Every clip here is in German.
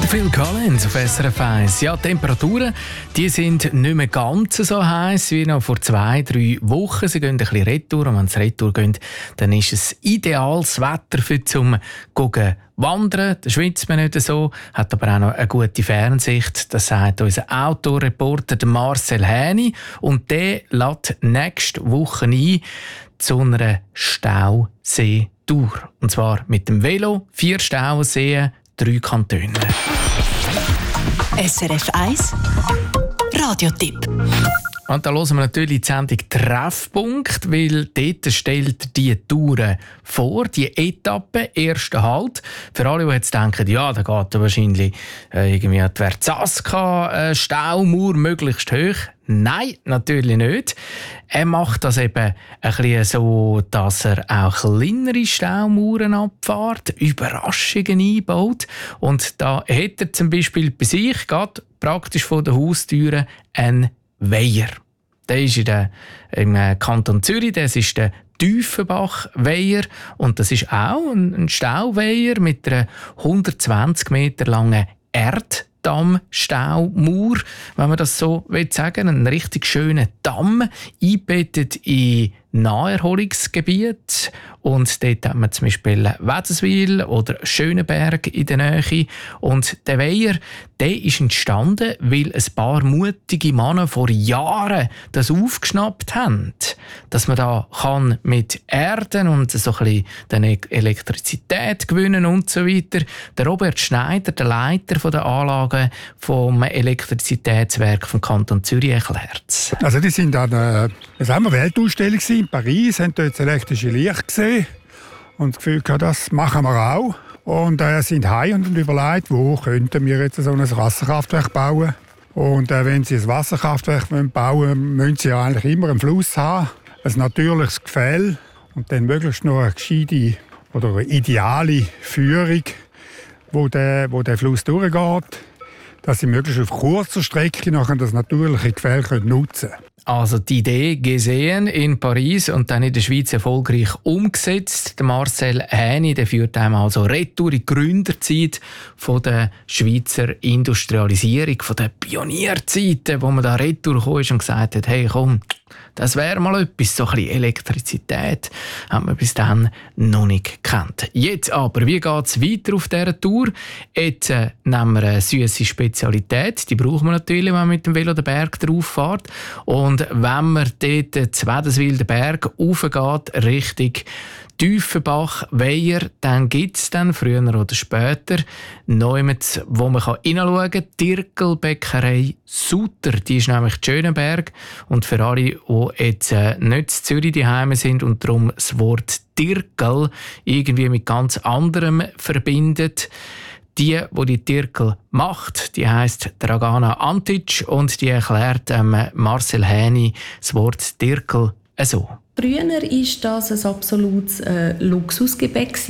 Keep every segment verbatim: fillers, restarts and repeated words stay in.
Phil Collins auf S R F eins. Ja, die Temperaturen die sind nicht mehr ganz so heiß wie noch vor zwei, drei Wochen. Sie gehen ein bisschen retour und wenn sie retour gehen, dann ist es ideales Wetter für zum Gucken wandern. Da schwitzt man nicht so, hat aber auch noch eine gute Fernsicht. Das sagt unser Autoreporter Marcel Häni. Und der lädt nächste Woche ein zu einer Stausee-Tour. Und zwar mit dem Velo, vier Stauseen, drei Kantone. S R F eins Radiotipp. Und da hören wir natürlich die Sendung Treffpunkt, weil dort stellt die Touren vor, die Etappe, erster Halt. Für alle, die jetzt denken, ja, da geht wahrscheinlich äh, irgendwie die Verzaska äh, Staumauer möglichst hoch. Nein, natürlich nicht. Er macht das eben ein bisschen so, dass er auch kleinere Staumauern abfährt, Überraschungen einbaut. Und da hat er zum Beispiel bei sich, gerade praktisch vor der Haustüre, einen Weiher. Der ist in der, im Kanton Zürich, das ist der Tiefenbach-Weiher. Und das ist auch ein Stauweiher mit einer hundertzwanzig Meter langen Erd. Dammstaumauer, wenn man das so sagen will. Ein richtig schöner Damm, eingebettet in Naherholungsgebiet. Und dort hat man zum Beispiel Wädenswil oder Schöneberg in der Nähe. Und der Weiher, der ist entstanden, weil ein paar mutige Männer vor Jahren das aufgeschnappt haben, dass man da kann mit Erden und so ein bisschen dann Elektrizität gewinnen und so weiter. Der Robert Schneider, der Leiter von der Anlage vom Elektrizitätswerk vom Kanton Zürich, erklärt. Also die sind an der Weltausstellung in Paris, haben dort das elektrische Licht gesehen und das Gefühl gehabt, das machen wir auch. Und äh, sind heim und überlegt, wo könnten wir jetzt so ein Wasserkraftwerk bauen. Und äh, wenn sie ein Wasserkraftwerk bauen wollen, müssen sie ja eigentlich immer einen Fluss haben, ein natürliches Gefälle und dann möglichst noch eine gescheite oder eine ideale Führung, wo der, wo der Fluss durchgeht, dass sie möglichst auf kurzer Strecke nachher das natürliche Gefälle nutzen können. Also die Idee gesehen in Paris und dann in der Schweiz erfolgreich umgesetzt. Der Marcel Häni, der führt einmal also retour in die Gründerzeit von der Schweizer Industrialisierung, von der Pionierzeiten, wo man da retour kam und gesagt hat, hey komm, das wäre mal etwas, so ein bisschen Elektrizität, haben wir bis dann noch nicht gekannt. Jetzt aber, wie geht es weiter auf dieser Tour? Jetzt äh, nehmen wir eine süße Spezialität, die brauchen wir natürlich, wenn man mit dem Velo den Berg drauf fährt. Und wenn man dort zu Wädenswil den Berg raufgeht, Richtung Tiefenbach, Weiher, dann gibt es dann früher oder später Neumetz, wo man hineinschauen kann. Dirkelbäckerei Sutter, die ist nämlich in Schöneberg. Und für alle, die jetzt äh, nicht in Zürich daheim sind und darum das Wort Dirkel irgendwie mit ganz anderem verbindet, die, die die Dirkel macht, die heisst Dragana Antic und die erklärt ähm, Marcel Häni das Wort Dirkel so. Früher war das ein absolutes äh, Luxusgebäck, das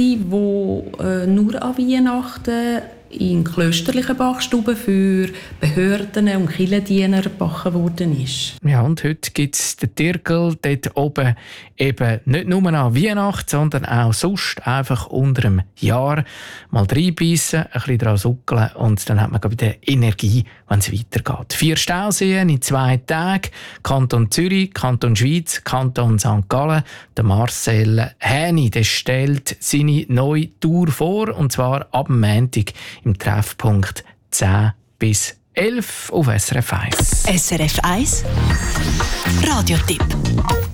äh, nur an Weihnachten in klösterlichen Backstuben für Behörden und Kirchendiener gebacken worden ist. Ja, und heute gibt es den Dirkel dort oben eben nicht nur an Weihnachten, sondern auch sonst einfach unter dem Jahr mal reinbeissen, ein bisschen dran suckeln und dann hat man wieder Energie, wenn es weitergeht. Vier Stauseen in zwei Tagen, Kanton Zürich, Kanton Schweiz, Kanton Sankt Gallen. Der Marcel Häni, der stellt seine neue Tour vor, und zwar ab dem Montag im Treffpunkt zehn bis elf auf S R F eins. S R F eins Radiotipp.